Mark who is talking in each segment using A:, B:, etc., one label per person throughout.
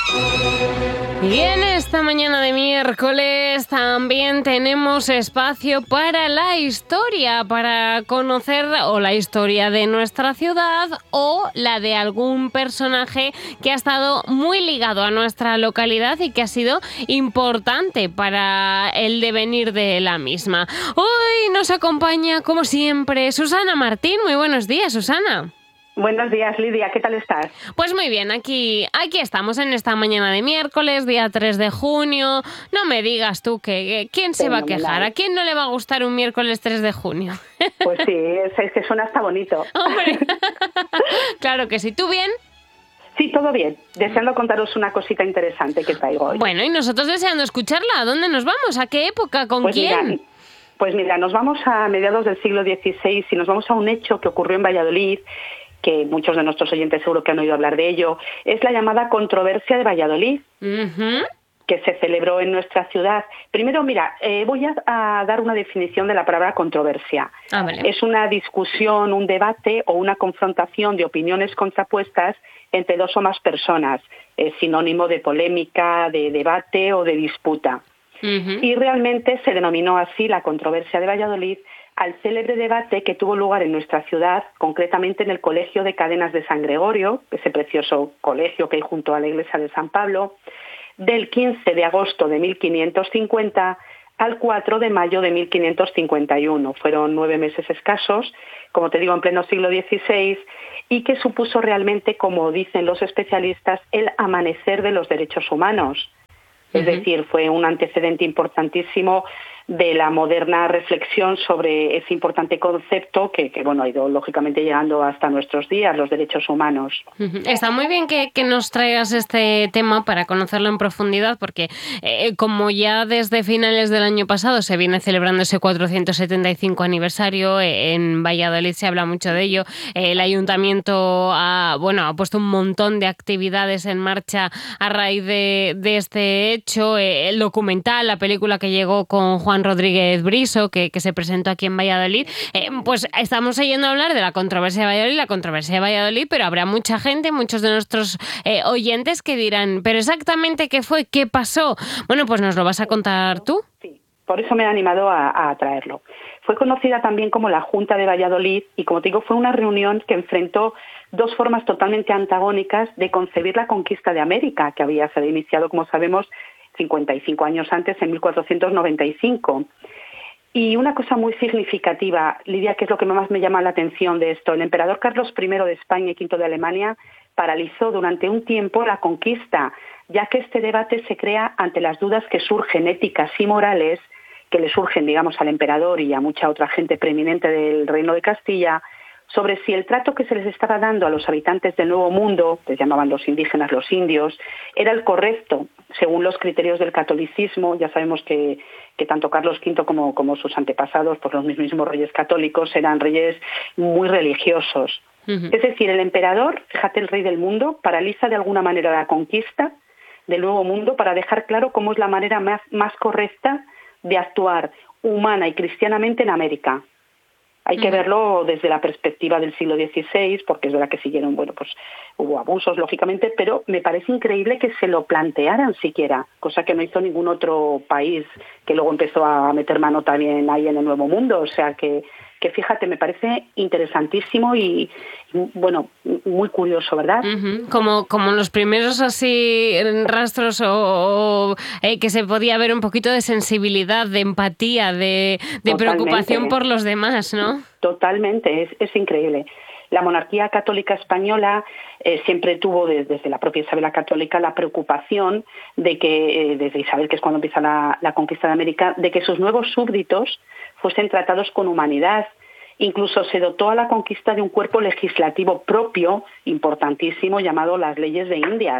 A: Y en esta mañana de miércoles también tenemos espacio para la historia, para conocer o la historia de nuestra ciudad o la de algún personaje que ha estado muy ligado a nuestra localidad y que ha sido importante para el devenir de la misma. Hoy nos acompaña, como siempre, Susana Martín. Muy buenos días, Susana.
B: Buenos días, Lidia. ¿Qué tal estás?
A: Pues muy bien, aquí estamos en esta mañana de miércoles, día 3 de junio. No me digas tú que ¿quién se va a quejar? ¿A quién no le va a gustar un miércoles 3 de junio?
B: Pues sí, es que suena hasta bonito.
A: Hombre, claro que sí. ¿Tú bien?
B: Sí, todo bien. Deseando contaros una cosita interesante que traigo hoy.
A: Bueno, y nosotros deseando escucharla. ¿A dónde nos vamos? ¿A qué época? ¿Con quién?
B: Mira, nos vamos a mediados del siglo XVI y nos vamos a un hecho que ocurrió en Valladolid, que muchos de nuestros oyentes seguro que han oído hablar de ello. Es la llamada controversia de Valladolid, que se celebró en nuestra ciudad. Primero, mira, voy a dar una definición de la palabra controversia.
A: Vale.
B: Es una discusión, un debate o una confrontación de opiniones contrapuestas entre dos o más personas. Es sinónimo de polémica, de debate o de disputa. Y realmente se denominó así la controversia de Valladolid al célebre debate que tuvo lugar en nuestra ciudad, concretamente en el Colegio de Cadenas de San Gregorio, ese precioso colegio que hay junto a la iglesia de San Pablo, del 15 de agosto de 1550 al 4 de mayo de 1551. Fueron 9 meses escasos, como te digo, en pleno siglo XVI, y que supuso realmente, como dicen los especialistas, el amanecer de los derechos humanos. Es decir, fue un antecedente importantísimo de la moderna reflexión sobre ese importante concepto que ha ido lógicamente llegando hasta nuestros días, los derechos humanos.
A: Está muy bien que nos traigas este tema para conocerlo en profundidad, porque como ya desde finales del año pasado se viene celebrando ese 475 aniversario, en Valladolid se habla mucho de ello. El ayuntamiento ha puesto un montón de actividades en marcha a raíz de este hecho. El documental, la película que llegó con Juan Rodríguez Briso, que se presentó aquí en Valladolid, pues estamos oyendo hablar de la controversia de Valladolid, pero habrá mucha gente, muchos de nuestros oyentes que dirán, ¿pero exactamente qué fue? ¿Qué pasó? Bueno, pues nos lo vas a contar tú.
B: Sí, por eso me he animado a traerlo. Fue conocida también como la Junta de Valladolid y, como te digo, fue una reunión que enfrentó dos formas totalmente antagónicas de concebir la conquista de América, que había sido iniciado, como sabemos, 55 años antes, en 1495. Y una cosa muy significativa, Lidia, que es lo que más me llama la atención de esto, el emperador Carlos I de España y V de Alemania paralizó durante un tiempo la conquista, ya que este debate se crea ante las dudas que surgen éticas y morales, que le surgen, digamos, al emperador y a mucha otra gente preeminente del Reino de Castilla, sobre si el trato que se les estaba dando a los habitantes del Nuevo Mundo, les llamaban los indígenas, los indios, era el correcto, según los criterios del catolicismo. Ya sabemos que tanto Carlos V como sus antepasados, pues los mismos reyes católicos, eran reyes muy religiosos. Es decir, el emperador, fíjate, el rey del mundo, paraliza de alguna manera la conquista del Nuevo Mundo para dejar claro cómo es la manera más correcta de actuar humana y cristianamente en América. Hay que verlo desde la perspectiva del siglo XVI, porque es verdad que siguieron, pues hubo abusos, lógicamente, pero me parece increíble que se lo plantearan siquiera, cosa que no hizo ningún otro país, que luego empezó a meter mano también ahí en el Nuevo Mundo. O sea que fíjate, me parece interesantísimo y muy curioso, ¿verdad?
A: Como los primeros así rastros o que se podía ver un poquito de sensibilidad, de empatía, de preocupación por los demás, ¿no?
B: Totalmente, es increíble. La monarquía católica española siempre tuvo, desde la propia Isabel la Católica, la preocupación de que, desde Isabel, que es cuando empieza la conquista de América, de que sus nuevos súbditos fuesen tratados con humanidad. Incluso se dotó a la conquista de un cuerpo legislativo propio, importantísimo, llamado las leyes de Indias.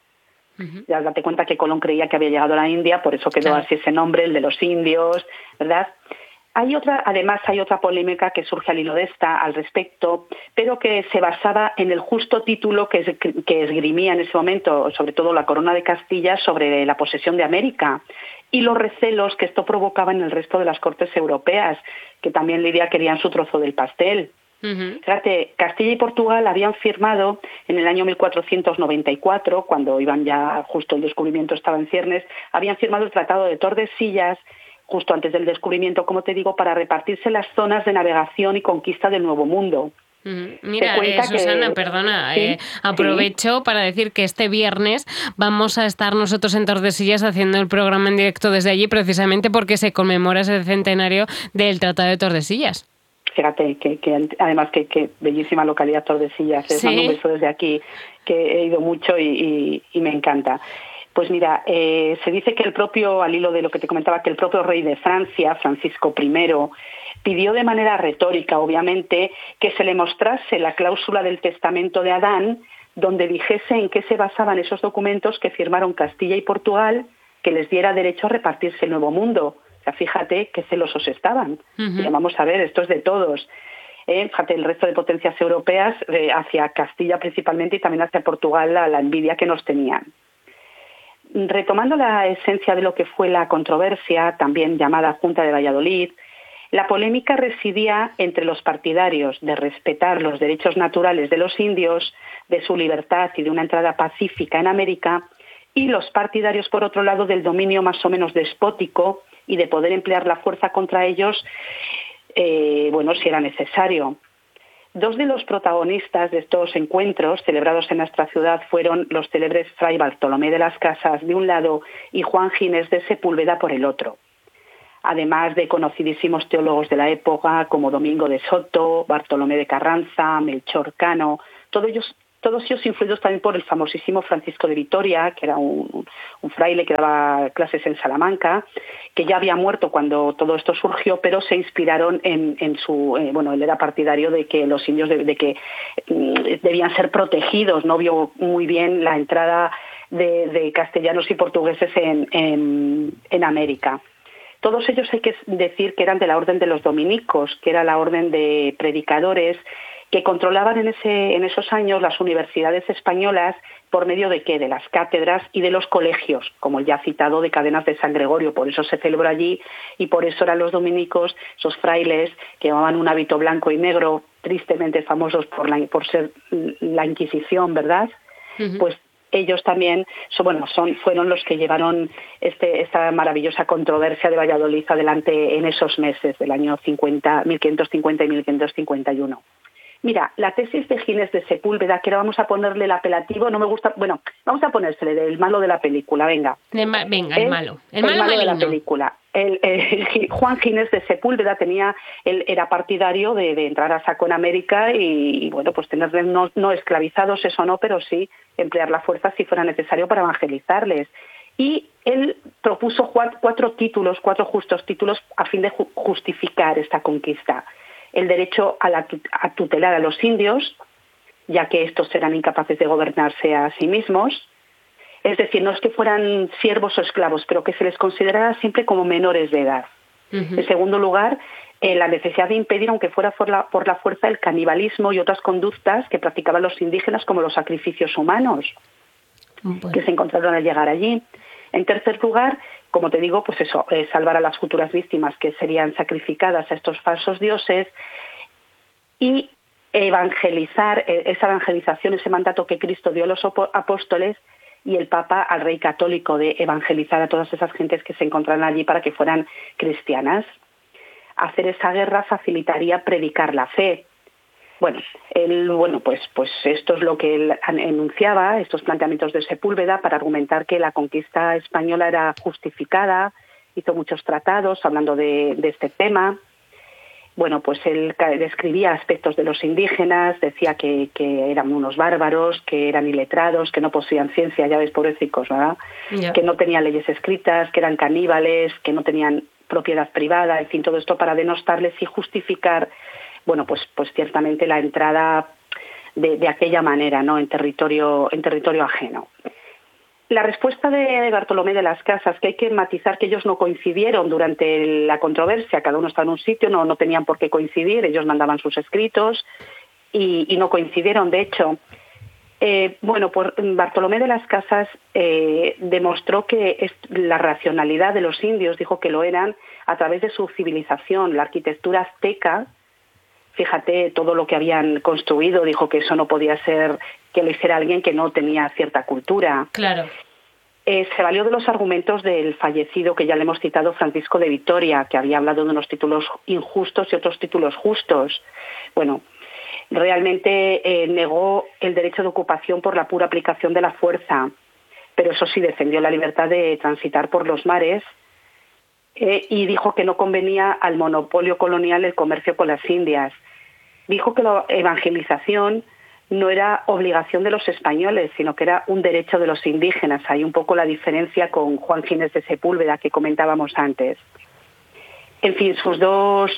B: Ya date cuenta que Colón creía que había llegado a la India, por eso quedó así ese nombre, el de los indios, ¿verdad? Además hay otra polémica que surge al hilo de esta al respecto, pero que se basaba en el justo título que esgrimía en ese momento, sobre todo la Corona de Castilla, sobre la posesión de América, y los recelos que esto provocaba en el resto de las cortes europeas, que también, Lidia, querían su trozo del pastel. Fíjate, Castilla y Portugal habían firmado en el año 1494, cuando iban ya justo el descubrimiento estaba en ciernes, habían firmado el Tratado de Tordesillas, justo antes del descubrimiento, como te digo, para repartirse las zonas de navegación y conquista del Nuevo Mundo.
A: Mira, Susana, perdona,
B: sí,
A: aprovecho para decir que este viernes vamos a estar nosotros en Tordesillas haciendo el programa en directo desde allí, precisamente porque se conmemora ese centenario del Tratado de Tordesillas.
B: Fíjate, que además que bellísima localidad Tordesillas, les mando un beso desde aquí, que he ido mucho y me encanta. Pues mira, se dice que el propio, al hilo de lo que te comentaba, que el propio rey de Francia, Francisco I, pidió de manera retórica, obviamente, que se le mostrase la cláusula del testamento de Adán, donde dijese en qué se basaban esos documentos que firmaron Castilla y Portugal, que les diera derecho a repartirse el Nuevo Mundo. O sea, fíjate qué celosos estaban. Pero vamos a ver, esto es de todos. Fíjate, el resto de potencias europeas, hacia Castilla principalmente y también hacia Portugal, la envidia que nos tenían. Retomando la esencia de lo que fue la controversia, también llamada Junta de Valladolid, la polémica residía entre los partidarios de respetar los derechos naturales de los indios, de su libertad y de una entrada pacífica en América, y los partidarios, por otro lado, del dominio más o menos despótico y de poder emplear la fuerza contra ellos, si era necesario. Dos de los protagonistas de estos encuentros celebrados en nuestra ciudad fueron los célebres Fray Bartolomé de las Casas de un lado y Juan Ginés de Sepúlveda por el otro, además de conocidísimos teólogos de la época como Domingo de Soto, Bartolomé de Carranza, Melchor Cano, todos ellos influidos también por el famosísimo Francisco de Vitoria, que era un fraile que daba clases en Salamanca, que ya había muerto cuando todo esto surgió, pero se inspiraron en su... él era partidario de que los indios debían ser protegidos, no vio muy bien la entrada de castellanos y portugueses en América. Todos ellos hay que decir que eran de la orden de los dominicos, que era la orden de predicadores que controlaban en esos años las universidades españolas por medio de ¿qué? De las cátedras y de los colegios, como el ya citado de Cadenas de San Gregorio. Por eso se celebró allí y por eso eran los dominicos, esos frailes que llevaban un hábito blanco y negro, tristemente famosos por ser la Inquisición, ¿verdad? Pues ellos también fueron los que llevaron esta maravillosa controversia de Valladolid adelante en esos meses del año 1550 y 1551. Mira, la tesis de Ginés de Sepúlveda, que ahora vamos a ponerle el apelativo, no me gusta, vamos a ponérsele del malo de la película, venga.
A: El malo de
B: la película. Juan Ginés de Sepúlveda él era partidario de entrar a saco en América y pues tenerles no esclavizados, eso no, pero sí emplear la fuerza si fuera necesario para evangelizarles. Y él propuso cuatro justos títulos a fin de justificar esta conquista. El derecho a tutelar a los indios, ya que estos eran incapaces de gobernarse a sí mismos. Es decir, no es que fueran siervos o esclavos, pero que se les considerara siempre como menores de edad. En segundo lugar, la necesidad de impedir, aunque fuera por la fuerza, el canibalismo y otras conductas que practicaban los indígenas, como los sacrificios humanos, que se encontraron al llegar allí. En tercer lugar, como te digo, salvar a las futuras víctimas que serían sacrificadas a estos falsos dioses y evangelizar, esa evangelización, ese mandato que Cristo dio a los apóstoles y el Papa al rey católico de evangelizar a todas esas gentes que se encontraran allí para que fueran cristianas. Hacer esa guerra facilitaría predicar la fe. Pues esto es lo que él enunciaba, estos planteamientos de Sepúlveda, para argumentar que la conquista española era justificada. Hizo muchos tratados hablando de este tema. Pues él describía aspectos de los indígenas, decía que eran unos bárbaros, que eran iletrados, que no poseían ciencia, ya ves, pobrecicos, ¿verdad? Yeah. Que no tenían leyes escritas, que eran caníbales, que no tenían propiedad privada, en fin, todo esto para denostarles y justificar pues ciertamente la entrada de aquella manera, ¿no? en territorio ajeno. La respuesta de Bartolomé de las Casas, que hay que matizar que ellos no coincidieron durante la controversia, cada uno estaba en un sitio, no tenían por qué coincidir, ellos mandaban sus escritos y no coincidieron, de hecho. Bartolomé de las Casas demostró que la racionalidad de los indios, dijo que lo eran, a través de su civilización, la arquitectura azteca, fíjate todo lo que habían construido, dijo que eso no podía ser que lo hiciera alguien que no tenía cierta cultura.
A: Claro.
B: Se valió de los argumentos del fallecido, que ya le hemos citado, Francisco de Vitoria, que había hablado de unos títulos injustos y otros títulos justos. Bueno, realmente negó el derecho de ocupación por la pura aplicación de la fuerza, pero eso sí defendió la libertad de transitar por los mares y dijo que no convenía al monopolio colonial el comercio con las Indias. Dijo que la evangelización no era obligación de los españoles, sino que era un derecho de los indígenas. Hay un poco la diferencia con Juan Ginés de Sepúlveda que comentábamos antes. En fin, sus dos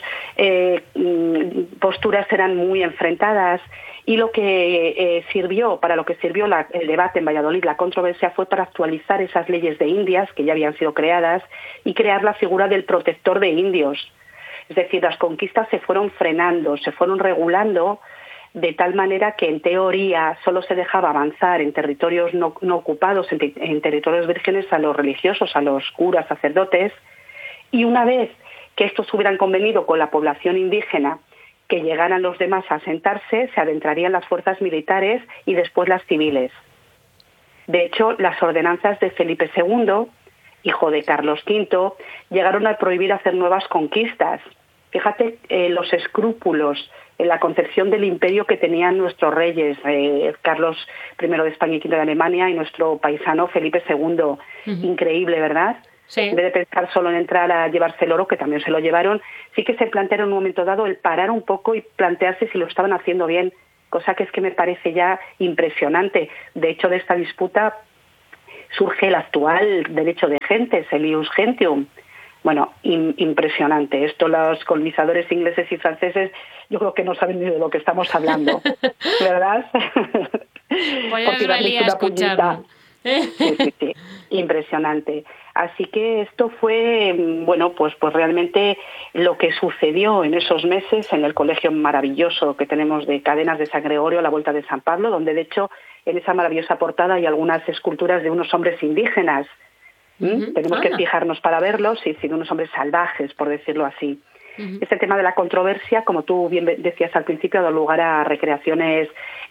B: posturas eran muy enfrentadas y lo que para lo que sirvió el debate en Valladolid, la controversia, fue para actualizar esas leyes de Indias que ya habían sido creadas y crear la figura del protector de indios. Es decir, las conquistas se fueron frenando, se fueron regulando de tal manera que en teoría solo se dejaba avanzar en territorios no ocupados, en territorios vírgenes, a los religiosos, a los curas, sacerdotes, y una vez que estos hubieran convenido con la población indígena que llegaran los demás a asentarse, se adentrarían las fuerzas militares y después las civiles. De hecho, las ordenanzas de Felipe II, hijo de Carlos V, llegaron a prohibir hacer nuevas conquistas. Fíjate los escrúpulos en la concepción del imperio que tenían nuestros reyes, Carlos I de España y V de Alemania, y nuestro paisano Felipe II. Uh-huh. Increíble, ¿verdad? Sí. En vez de pensar solo en entrar a llevarse el oro, que también se lo llevaron, sí que se plantearon en un momento dado el parar un poco y plantearse si lo estaban haciendo bien, cosa que es que me parece ya impresionante. De hecho, de esta disputa surge el actual derecho de gentes, el ius gentium. Bueno, impresionante. Esto los colonizadores ingleses y franceses yo creo que no saben ni de lo que estamos hablando, ¿verdad?
A: Pues ya os valía escucharlo.
B: Sí, impresionante. Así que esto fue, bueno, pues realmente lo que sucedió en esos meses en el colegio maravilloso que tenemos de Cadenas de San Gregorio a la vuelta de San Pablo, donde de hecho en esa maravillosa portada hay algunas esculturas de unos hombres indígenas. Tenemos que fijarnos para verlos, y de unos hombres salvajes, por decirlo así. Este tema de la controversia, como tú bien decías al principio, ha dado lugar a recreaciones,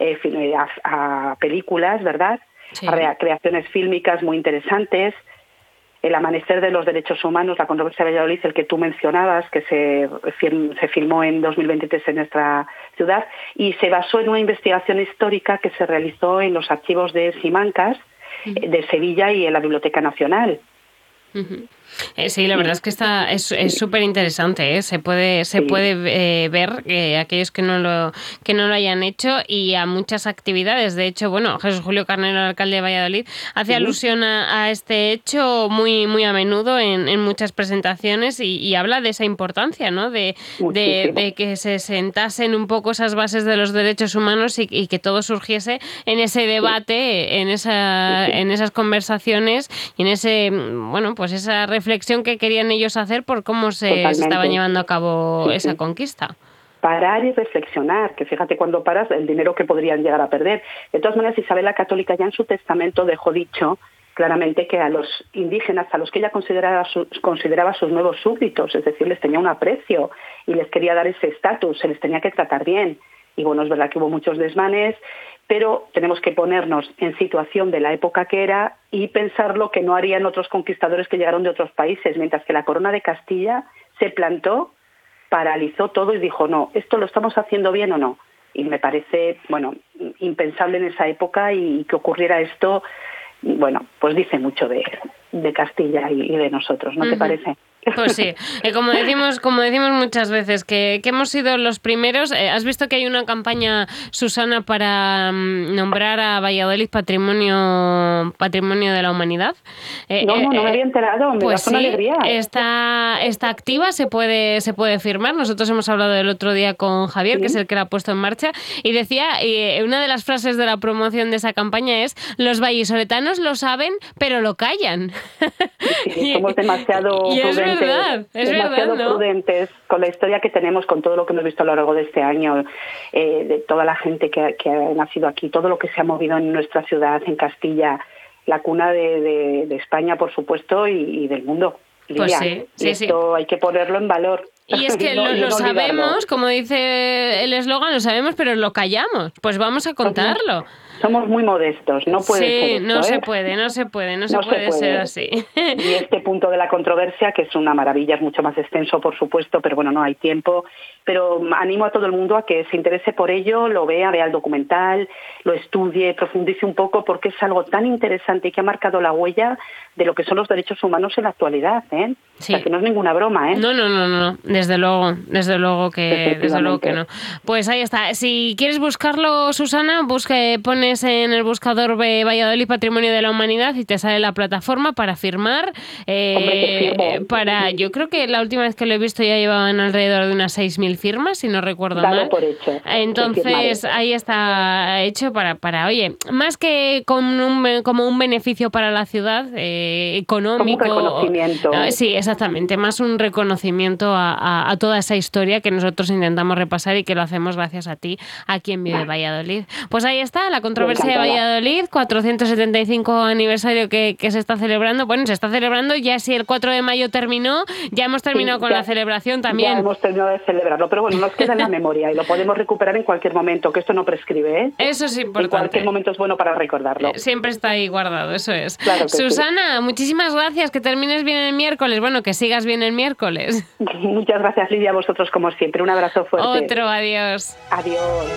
B: a películas, ¿verdad? Sí. A creaciones fílmicas muy interesantes. El amanecer de los derechos humanos, la controversia de Valladolid, el que tú mencionabas, que se filmó en 2023 en nuestra ciudad, y se basó en una investigación histórica que se realizó en los archivos de Simancas, de Sevilla, y en la Biblioteca Nacional.
A: Sí, la verdad es que es súper interesante, ¿eh? Se puede ver aquellos que no lo hayan hecho, y a muchas actividades. De hecho, bueno, Jesús Julio Carnero, alcalde de Valladolid, hace alusión a este hecho muy muy a menudo en muchas presentaciones, y habla de esa importancia, ¿no? De que se sentasen un poco esas bases de los derechos humanos y que todo surgiese en ese debate, en esas conversaciones y en ese, bueno, pues esa reflexión que querían ellos hacer por cómo se estaban llevando a cabo esa conquista.
B: Parar y reflexionar, que fíjate cuando paras el dinero que podrían llegar a perder. De todas maneras, Isabel la Católica ya en su testamento dejó dicho claramente que a los indígenas, a los que ella consideraba sus nuevos súbditos, es decir, les tenía un aprecio y les quería dar ese estatus, se les tenía que tratar bien. Y bueno, es verdad que hubo muchos desmanes, pero tenemos que ponernos en situación de la época que era y pensar lo que no harían otros conquistadores que llegaron de otros países, mientras que la corona de Castilla se plantó, paralizó todo y dijo, no, ¿esto lo estamos haciendo bien o no? Y me parece, bueno, impensable en esa época, y que ocurriera esto, bueno, pues dice mucho de Castilla y de nosotros, ¿no te parece?
A: Pues sí, como decimos muchas veces, que hemos sido los primeros. ¿Has visto que hay una campaña, Susana, para nombrar a Valladolid Patrimonio de la Humanidad?
B: No me había enterado, me
A: pues
B: da una alegría.
A: Está activa, se puede firmar. Nosotros hemos hablado el otro día con Javier, que es el que la ha puesto en marcha, y decía, una de las frases de la promoción de esa campaña es: los vallisoletanos lo saben, pero lo callan.
B: Sí, somos demasiado prudentes con la historia que tenemos, con todo lo que hemos visto a lo largo de este año, de toda la gente que ha nacido aquí, todo lo que se ha movido en nuestra ciudad, en Castilla, la cuna de España, por supuesto, y del mundo.
A: Pues
B: Lidia,
A: sí,
B: esto hay que ponerlo en valor.
A: Y es que lo sabemos, como dice el eslogan, lo sabemos, pero lo callamos. Pues vamos a contarlo.
B: Somos muy modestos, no puede ser esto,
A: no se puede ser así.
B: Y este punto de la controversia, que es una maravilla, es mucho más extenso, por supuesto, pero bueno, no hay tiempo. Pero animo a todo el mundo a que se interese por ello, lo vea el documental, lo estudie, profundice un poco, porque es algo tan interesante y que ha marcado la huella de lo que son los derechos humanos en la actualidad, ¿eh?
A: Sí.
B: O sea, que no es ninguna broma, ¿eh?
A: No, desde luego que no. Pues ahí está. Si quieres buscarlo, Susana, pones en el buscador de Valladolid Patrimonio de la Humanidad y te sale la plataforma para firmar. Yo creo que la última vez que lo he visto ya llevaban alrededor de unas 6.000 firmas, si no recuerdo mal.
B: Por hecho.
A: Entonces ahí está hecho para oye, más que como un beneficio para la ciudad económico.
B: Como un reconocimiento.
A: Sí, exactamente, más un reconocimiento a toda esa historia que nosotros intentamos repasar y que lo hacemos gracias a ti aquí en Vive Valladolid. Pues ahí está, la controversia de Valladolid, 475 aniversario que se está celebrando. Bueno, se está celebrando ya, si el 4 de mayo terminó, ya hemos terminado con la celebración también.
B: Ya hemos terminado de celebrarlo, pero bueno, nos queda en la memoria y lo podemos recuperar en cualquier momento, que esto no prescribe, ¿eh?
A: Eso es importante.
B: En cualquier momento es bueno para recordarlo.
A: Siempre está ahí guardado, eso es.
B: Claro que
A: Susana, sí. Muchísimas gracias, que termines bien el miércoles, bueno, que sigas bien el miércoles.
B: Muchas gracias, Lidia, a vosotros como siempre. Un abrazo fuerte.
A: Otro, adiós.
B: Adiós.